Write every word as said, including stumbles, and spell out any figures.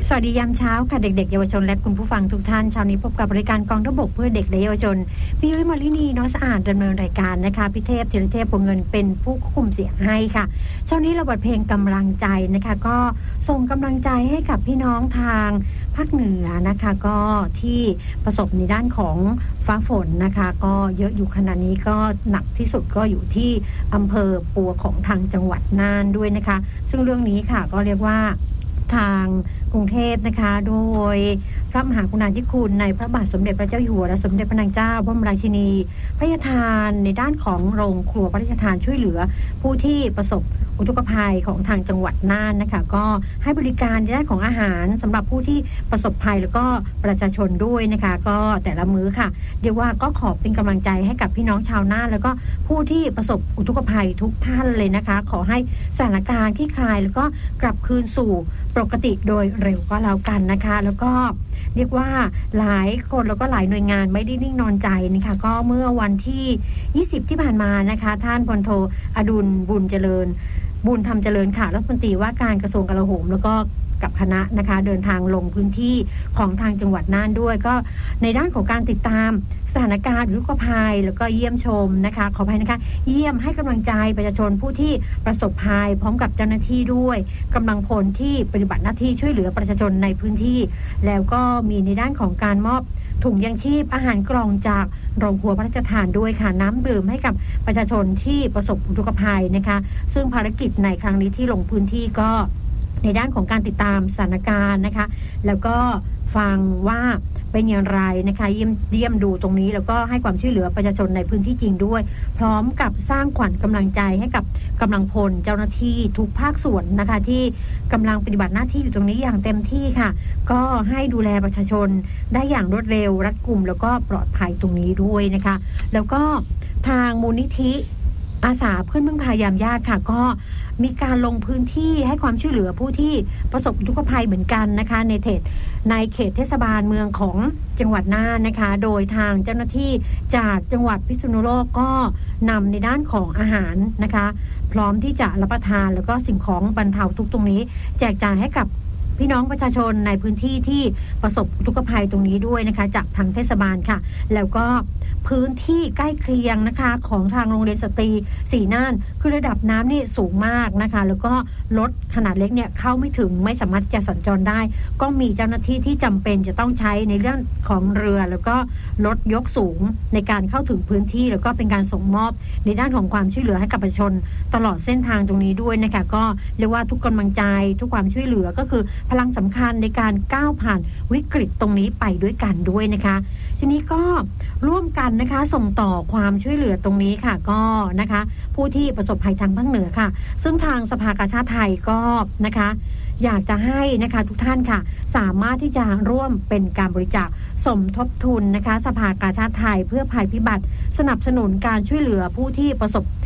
สวัสดียามเช้าค่ะเด็กๆเยาวชนและคุณผู้ฟังทุกท่านเช้านี้พบกับบริการกองทัพบกเพื่อเด็กและเยาวชนพี่ยุ้ยมาลินีน้อยสะอาดดำเนินรายการนะคะพี่เทพธีรเทพพงเงินเป็นผู้ควบคุมเสียงให้ค่ะเช้านี้เราบทเพลงกำลังใจนะคะก็ส่งกำลังใจให้กับพี่น้องทางภาคเหนือนะคะก็ที่ประสบในด้านของฟ้าฝนนะคะก็เยอะอยู่ขณะนี้ก็หนักที่สุดก็อยู่ที่อำเภอปัวของทางจังหวัดน่านด้วยนะคะซึ่งเรื่องนี้ค่ะก็เรียกว่าทางกรุงเทพนะคะโดยพระมหากรุณาธิคุณในพระบาทสมเด็จพระเจ้าอยู่หัวและสมเด็จพระนางเจ้าพระบรมราชินีพระราชทานในด้านของโรงครัวพระราชทานช่วยเหลือผู้ที่ประสบอุทกภัยของทางจังหวัดน่านนะคะก็ให้บริการในด้านของอาหารสำหรับผู้ที่ประสบภัยแล้วก็ประชาชนด้วยนะคะก็แต่ละมื้อค่ะเรียกว่าก็ขอเป็นกำลังใจให้กับพี่น้องชาวน่านแล้วก็ผู้ที่ประสบอุทกภัยทุกท่านเลยนะคะขอให้สถานการณ์คลี่คลายแล้วก็กลับคืนสู่ปกติโดยเร็วก็แล้วกันนะคะแล้วก็เรียกว่าหลายคนแล้วก็หลายหน่วยงานไม่ได้นิ่งนอนใจนะคะก็เมื่อวันที่ยี่สิบที่ผ่านมานะคะท่านพลโทอดุลบุญเจริญบุญธรรมเจริญค่ะรัฐมนตรีว่าการกระทรวงกลาโหมแล้วก็กับคณะนะคะเดินทางลงพื้นที่ของทางจังหวัดน่านด้วยก็ในด้านของการติดตามสถานการณ์อุทกภัยแล้วก็เยี่ยมชมนะคะขออภัยนะคะเยี่ยมให้กำลังใจประชาชนผู้ที่ประสบภัยพร้อมกับเจ้าหน้าที่ด้วยกำลังพลที่ปฏิบัติหน้าที่ช่วยเหลือประชาชนในพื้นที่แล้วก็มีในด้านของการมอบถุงยังชีพอาหารกล่องจากโรงครัวพระราชทานด้วยค่ะน้ำดื่มให้กับประชาชนที่ประสบอุทกภัยนะคะซึ่งภารกิจในครั้งนี้ที่ลงพื้นที่ก็ในด้านของการติดตามสถานการณ์นะคะแล้วก็ฟังว่าเป็นอย่างไรนะคะเยี่ยมเยี่ยมดูตรงนี้แล้วก็ให้ความช่วยเหลือประชาชนในพื้นที่จริงด้วยพร้อมกับสร้างขวัญกำลังใจให้กับกำลังพลเจ้าหน้าที่ทุกภาคส่วนนะคะที่กำลังปฏิบัติหน้าที่อยู่ตรงนี้อย่างเต็มที่ค่ะก็ให้ดูแลประชาชนได้อย่างรวดเร็วรัดกุมแล้วก็ปลอดภัยตรงนี้ด้วยนะคะแล้วก็ทางมูลนิธิอาสาเพื่อนพึ่งพายามญาติค่ะก็มีการลงพื้นที่ให้ความช่วยเหลือผู้ที่ประสบอุทกภัยเหมือนกันนะคะในเขตในเขตเทศบาลเมืองของจังหวัดน่านนะคะโดยทางเจ้าหน้าที่จากจังหวัดพิษณุโลกก็นำในด้านของอาหารนะคะพร้อมที่จะรับประทานแล้วก็สิ่งของบรรเทาทุกตรงนี้แจกจ่ายให้กับพี่น้องประชาชนในพื้นที่ที่ประสบอุทกภัยตรงนี้ด้วยนะคะจากทางเทศบาลค่ะแล้วก็พื้นที่ใกล้เคียงนะคะของทางโรงเรียนสตรีศรีน่านคือระดับน้ำนี่สูงมากนะคะแล้วก็รถขนาดเล็กเนี่ยเข้าไม่ถึงไม่สามารถจะสัญจรได้ก็มีเจ้าหน้าที่ที่จำเป็นจะต้องใช้ในเรื่องของเรือแล้วก็รถยกสูงในการเข้าถึงพื้นที่แล้วก็เป็นการส่งมอบในด้านของความช่วยเหลือให้กับประชาชนตลอดเส้นทางตรงนี้ด้วยนะคะก็เรียกว่าทุกกำลังใจทุกความช่วยเหลือก็คือพลังสำคัญในการก้าวผ่านวิกฤตตรงนี้ไปด้วยกันด้วยนะคะทีนี้ก็ร่วมกันนะคะส่งต่อความช่วยเหลือตรงนี้ค่ะก็นะคะผู้ที่ประสบภัยทางภาคเหนือค่ะซึ่งทางสภากาชาดไทยก็นะคะอยากจะให้นะคะทุกท่านค่ะสามารถที่จะร่วมเป็นการบริจาคสมทบทุนนะคะสภากาชาดไทยเพื่อภัยพิบัติสนับสนุนการช่วยเหลือผู้ที่ประสบ